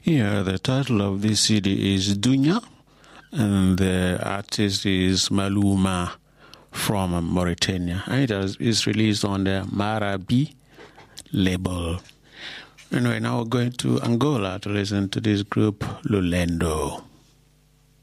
Yeah, the title of this CD is Dunya, and the artist is Maluma from Mauritania. And it is released on the Marabi label. And we're now going to Angola to listen to this group, Lulendo.